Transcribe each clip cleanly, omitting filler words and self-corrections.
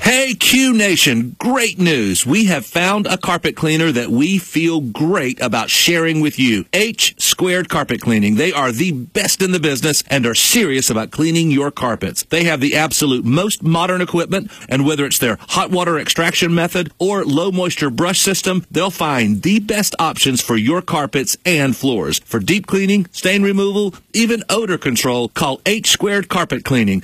Hey, Q Nation, great news. We have found a carpet cleaner that we feel great about sharing with you. H Squared Carpet Cleaning. They are the best in the business and are serious about cleaning your carpets. They have the absolute most modern equipment, and whether it's their hot water extraction method or low moisture brush system, they'll find the best options for your carpets and floors. For deep cleaning, stain removal, even odor control, call H Squared Carpet Cleaning,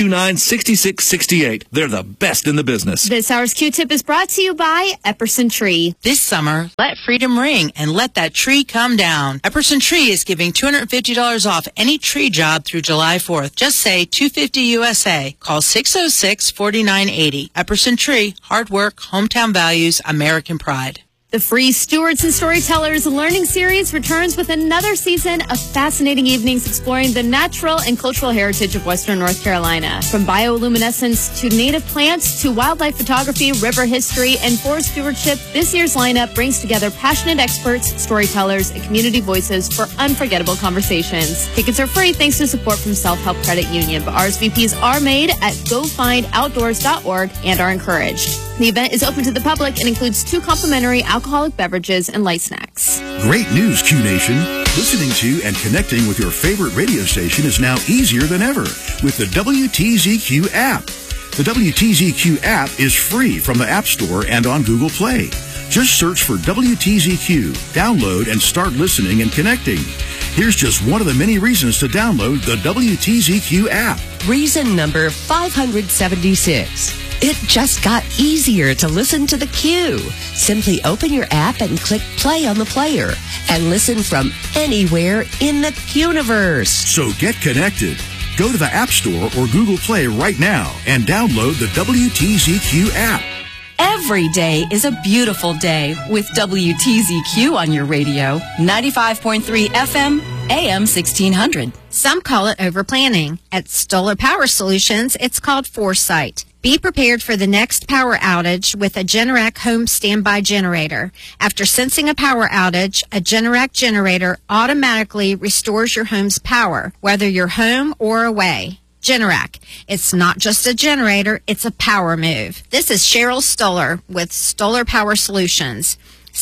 329-6668. They're the best in the business. This hour's Q-Tip is brought to you by Epperson Tree. This summer, let freedom ring and let that tree come down. Epperson Tree is giving $250 off any tree job through July 4th. Just say $250 USA. Call 606-4980. Epperson Tree, hard work, hometown values, American pride. The free Stewards and Storytellers Learning Series returns with another season of fascinating evenings exploring the natural and cultural heritage of Western North Carolina. From bioluminescence to native plants to wildlife photography, river history, and forest stewardship, this year's lineup brings together passionate experts, storytellers, and community voices for unforgettable conversations. Tickets are free thanks to support from Self-Help Credit Union, but RSVPs are made at gofindoutdoors.org and are encouraged. The event is open to the public and includes 2 complimentary alcoholic beverages and light snacks. Great news, Q Nation. Listening to and connecting with your favorite radio station is now easier than ever with the WTZQ app. The WTZQ app is free from the App Store and on Google Play. Just search for WTZQ, download, and start listening and connecting. Here's just one of the many reasons to download the WTZQ app. Reason number 576. It just got easier to listen to the Q. Simply open your app and click play on the player and listen from anywhere in the Quniverse. So get connected. Go to the App Store or Google Play right now and download the WTZQ app. Every day is a beautiful day with WTZQ on your radio. 95.3 FM, AM 1600. Some call it overplanning. At Stoller Power Solutions, it's called foresight. Be prepared for the next power outage with a Generac home standby generator. After sensing a power outage, a Generac generator automatically restores your home's power, whether you're home or away. Generac. It's not just a generator, it's a power move. This is Cheryl Stoller with Stoller Power Solutions.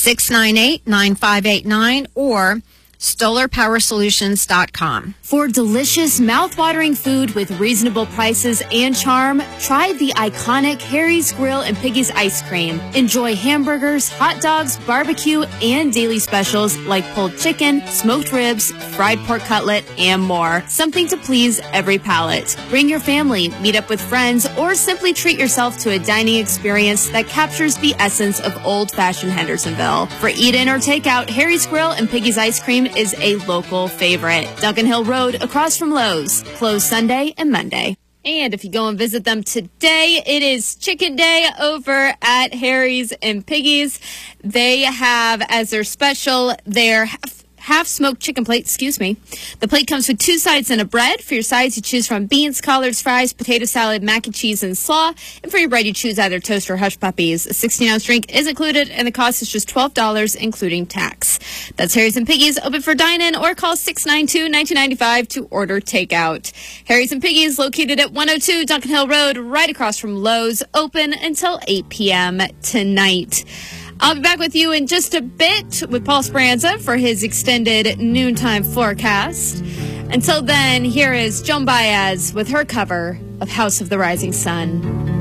698-9589 or StollerPowerSolutions.com. For delicious, mouth-watering food with reasonable prices and charm, try the iconic Harry's Grill and Piggy's Ice Cream. Enjoy hamburgers, hot dogs, barbecue, and daily specials like pulled chicken, smoked ribs, fried pork cutlet, and more. Something to please every palate. Bring your family, meet up with friends, or simply treat yourself to a dining experience that captures the essence of old-fashioned Hendersonville. For eat-in or takeout, Harry's Grill and Piggy's Ice Cream is a local favorite. Duncan Hill Road, across from Lowe's. Closed Sunday and Monday. And if you go and visit them today, it is Chicken Day over at Harry's and Piggy's. They have as their special their half-smoked chicken plate, The plate comes with 2 sides and a bread. For your sides, you choose from beans, collards, fries, potato salad, mac and cheese, and slaw. And for your bread, you choose either toast or hush puppies. A 16-ounce drink is included, and the cost is just $12, including tax. That's Harry's and Piggy's, open for dine-in, or call 692-1995 to order takeout. Harry's and Piggy's, located at 102 Duncan Hill Road, right across from Lowe's, open until 8 p.m. tonight. I'll be back with you in just a bit with Paul Speranza for his extended noontime forecast. Until then, here is Joan Baez with her cover of House of the Rising Sun.